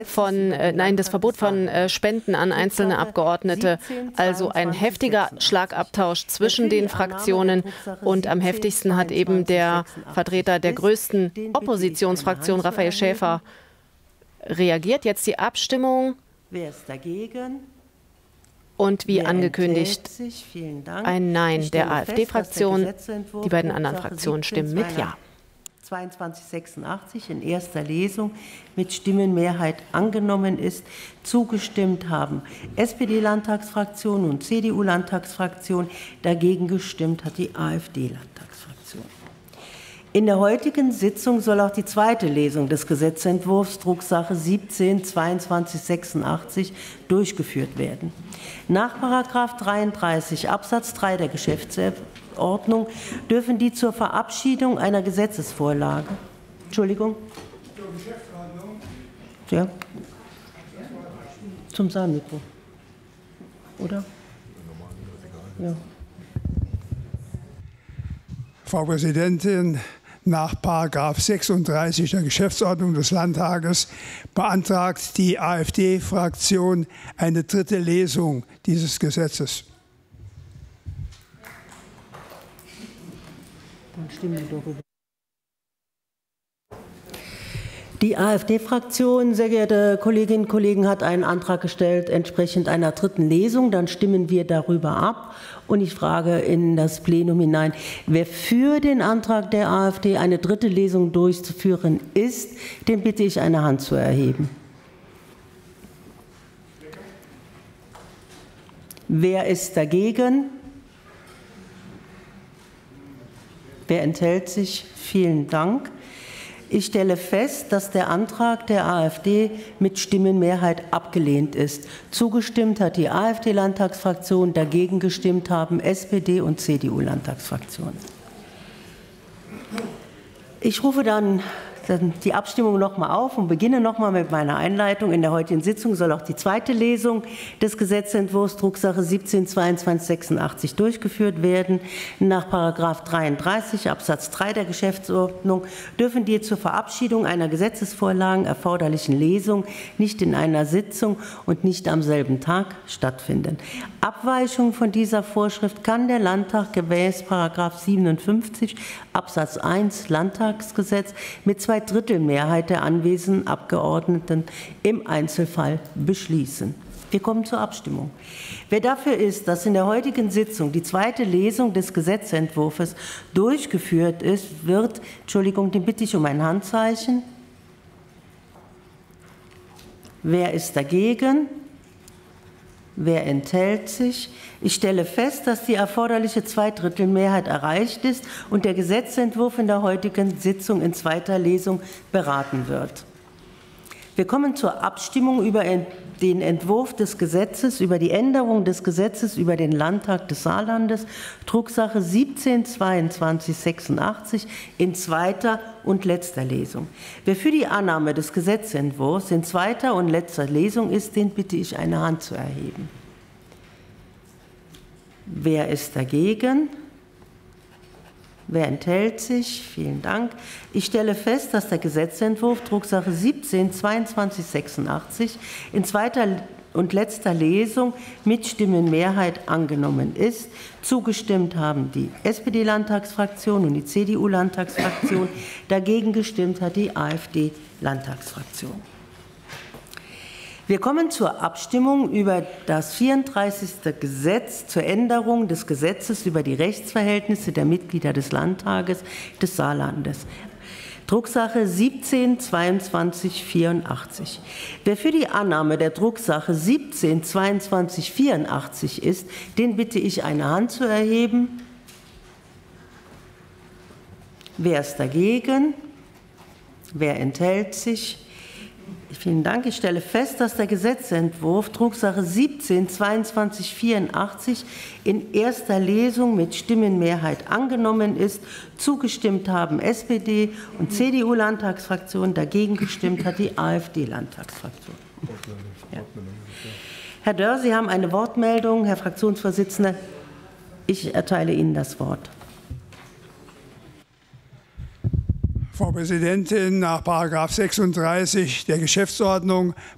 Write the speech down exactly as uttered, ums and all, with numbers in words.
von, äh, nein, das Verbot von äh, Spenden an einzelne Abgeordnete, also ein heftiger Schlagabtausch zwischen den Fraktionen, und am heftigsten hat eben der Vertreter der größten Oppositionsfraktion, Raphael Schäfer, reagiert. Jetzt die Abstimmung. Wer ist dagegen? Und wie angekündigt, ein Nein der AfD-Fraktion. Die beiden anderen Fraktionen stimmen mit Ja. zweiundzwanzig sechsundachtzig in erster Lesung mit Stimmenmehrheit angenommen ist. Zugestimmt haben S P D-Landtagsfraktion und C D U-Landtagsfraktion. Dagegen gestimmt hat die AfD-Landtagsfraktion. In der heutigen Sitzung soll auch die zweite Lesung des Gesetzentwurfs Drucksache siebzehn zweiundzwanzig sechsundachtzig durchgeführt werden. Nach Paragraph dreiunddreißig Absatz drei der Geschäftsordnung dürfen die zur Verabschiedung einer Gesetzesvorlage, Entschuldigung, ja, zum Saalmikro, oder? Ja. Frau Präsidentin, nach Paragraph sechsunddreißig der Geschäftsordnung des Landtages beantragt die AfD-Fraktion eine dritte Lesung dieses Gesetzes. Dann stimmen wir darüber. Die AfD-Fraktion, sehr geehrte Kolleginnen und Kollegen, hat einen Antrag gestellt entsprechend einer dritten Lesung. Dann stimmen wir darüber ab. Und ich frage in das Plenum hinein, wer für den Antrag der AfD, eine dritte Lesung durchzuführen ist, den bitte ich, eine Hand zu erheben. Wer ist dagegen? Wer enthält sich? Vielen Dank. Ich stelle fest, dass der Antrag der AfD mit Stimmenmehrheit abgelehnt ist. Zugestimmt hat die AfD-Landtagsfraktion, dagegen gestimmt haben S P D und C D U-Landtagsfraktionen. Ich rufe dann die Abstimmung noch mal auf und beginne noch mal mit meiner Einleitung. In der heutigen Sitzung soll auch die zweite Lesung des Gesetzentwurfs Drucksache siebzehn zweiundzwanzig sechsundachtzig durchgeführt werden. Nach Paragraph dreiunddreißig Absatz drei der Geschäftsordnung dürfen die zur Verabschiedung einer Gesetzesvorlage erforderlichen Lesungen nicht in einer Sitzung und nicht am selben Tag stattfinden. Abweichung von dieser Vorschrift kann der Landtag gemäß Paragraph siebenundfünfzig Absatz eins Landtagsgesetz mit zwei Drittel Mehrheit der anwesenden Abgeordneten im Einzelfall beschließen. Wir kommen zur Abstimmung. Wer dafür ist, dass in der heutigen Sitzung die zweite Lesung des Gesetzentwurfs durchgeführt ist, wird, Entschuldigung, den bitte ich um ein Handzeichen. Wer ist dagegen? Wer enthält sich? Ich stelle fest, dass die erforderliche Zweidrittelmehrheit erreicht ist und der Gesetzentwurf in der heutigen Sitzung in zweiter Lesung beraten wird. Wir kommen zur Abstimmung über den Entwurf des Gesetzes, über die Änderung des Gesetzes über den Landtag des Saarlandes, Drucksache siebzehn zweiundzwanzig sechsundachtzig in zweiter und letzter Lesung. Wer für die Annahme des Gesetzentwurfs in zweiter und letzter Lesung ist, den bitte ich, eine Hand zu erheben. Wer ist dagegen? Wer enthält sich? Vielen Dank. Ich stelle fest, dass der Gesetzentwurf Drucksache siebzehn zweiundzwanzig sechsundachtzig in zweiter und letzter Lesung mit Stimmenmehrheit angenommen ist. Zugestimmt haben die S P D-Landtagsfraktion und die C D U-Landtagsfraktion. Dagegen gestimmt hat die AfD-Landtagsfraktion. Wir kommen zur Abstimmung über das vierunddreißigste Gesetz zur Änderung des Gesetzes über die Rechtsverhältnisse der Mitglieder des Landtages des Saarlandes. Drucksache siebzehn zweiundzwanzig vierundachtzig. Wer für die Annahme der Drucksache siebzehn zweiundzwanzig vierundachtzig ist, den bitte ich, eine Hand zu erheben. Wer ist dagegen? Wer enthält sich? Vielen Dank. Ich stelle fest, dass der Gesetzentwurf Drucksache siebzehn zweiundzwanzig vierundachtzig in erster Lesung mit Stimmenmehrheit angenommen ist. Zugestimmt haben S P D und C D U-Landtagsfraktion. Dagegen gestimmt hat die AfD-Landtagsfraktion. Ja. Herr Dörr, Sie haben eine Wortmeldung. Herr Fraktionsvorsitzender, ich erteile Ihnen das Wort. Frau Präsidentin, nach Paragraph sechsunddreißig der Geschäftsordnung